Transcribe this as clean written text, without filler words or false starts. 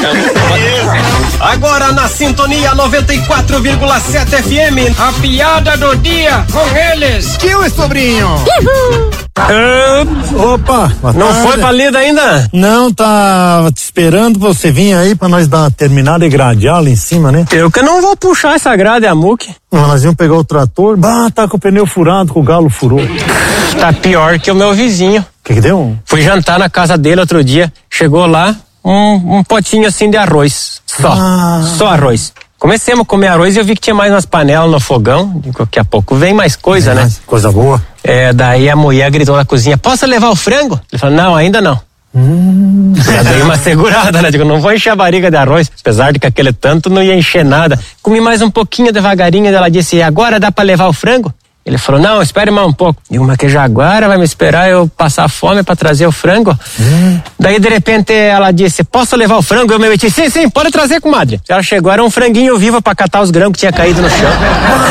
Agora na sintonia 94,7 FM, a piada do dia com eles. Tio e sobrinho. Opa, não foi pra lida ainda? Não, tava te esperando pra você vir aí pra nós dar uma terminada e gradear lá em cima, né? Eu que não vou puxar essa grade, a muque. Nós íamos pegar o trator, tá com o pneu furado, com o galo furou. Tá pior que o meu vizinho. O que deu? Fui jantar na casa dele outro dia, chegou lá um potinho assim de arroz, só arroz. Comecemos a comer arroz e eu vi que tinha mais umas panelas no fogão, daqui a pouco vem mais coisa, né? Coisa boa. Daí a mulher gritou na cozinha, posso levar o frango? Ele falou, não, ainda não. Já dei uma segurada, né? Digo, não vou encher a barriga de arroz, apesar de que aquele tanto não ia encher nada. Comi mais um pouquinho devagarinho, ela disse, agora dá pra levar o frango? Ele falou, não, espere mais um pouco. Digo, mas que Jaguara vai me esperar eu passar fome pra trazer o frango? Daí, de repente, ela disse, posso levar o frango? Eu me meti, sim, pode trazer, comadre. Ela chegou, era um franguinho vivo pra catar os grãos que tinha caído no chão.